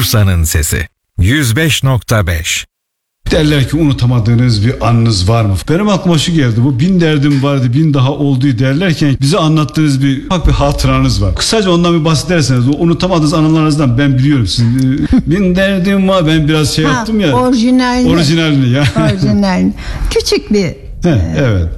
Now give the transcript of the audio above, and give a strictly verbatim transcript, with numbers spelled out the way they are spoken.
Bursa'nın sesi yüz beş nokta beş. Derler ki unutamadığınız bir anınız var mı? Benim aklıma şu geldi. Bu bin derdim vardı, bin daha oldu derlerken bize anlattığınız bir ufak bir hatıranız var. Kısaca ondan bir bahsederseniz, o unutamadığınız anılarınızdan ben biliyorum. Sizin e, bin derdim var, ben biraz şey Ha, yaptım ya. Orijinalini. Orijinalini ya. Orijinalini. Küçük bir He, evet.